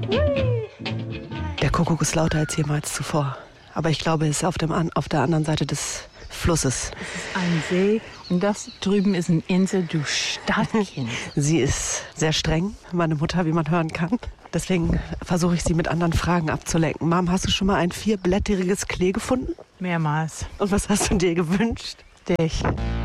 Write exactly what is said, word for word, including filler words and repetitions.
Der Kuckuck ist lauter als jemals zuvor. Aber ich glaube, es ist auf, dem, auf der anderen Seite des Flusses. Das ist ein See und das drüben ist eine Insel, du Stadtkind. Sie ist sehr streng, meine Mutter, wie man hören kann. Deswegen versuche ich sie mit anderen Fragen abzulenken. Mom, hast du schon mal ein vierblättriges Klee gefunden? Mehrmals. Und was hast du dir gewünscht? Dich.